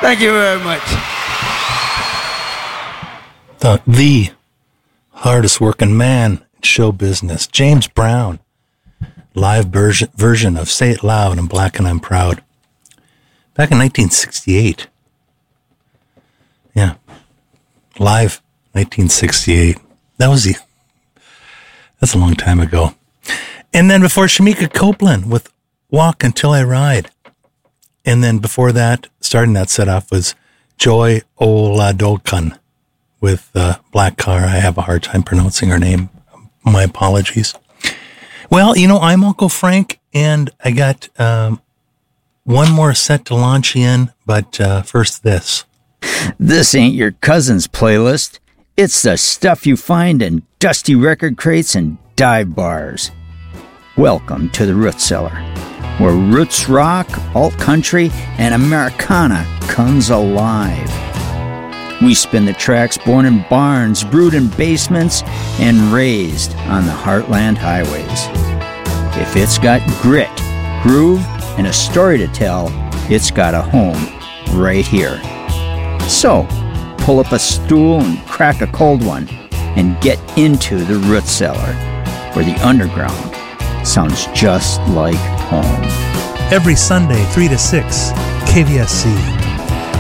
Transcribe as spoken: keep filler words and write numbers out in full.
Thank you very much. The, the hardest working man in show business, James Brown. Live version, version of Say It Loud and Black and I'm Proud. Back in nineteen sixty-eight. Yeah. Live nineteen sixty-eight. That was the, that's a long time ago. And then before, Shamika Copeland with Walk Until I Ride. And then before that, starting that set off was Joy Oladokan with uh, Black Car. I have a hard time pronouncing her name. My apologies. Well, you know, I'm Uncle Frank, and I got um, one more set to launch in, but uh, first this. This ain't your cousin's playlist. It's the stuff you find in dusty record crates and dive bars. Welcome to the Root Cellar, where roots rock, alt country, and Americana comes alive. We spin the tracks born in barns, brewed in basements, and raised on the Heartland highways. If it's got grit, groove, and a story to tell, it's got a home right here. So, pull up a stool and crack a cold one, and get into the Root Cellar, where the underground sounds just like home. Every Sunday, three to six, K V S C.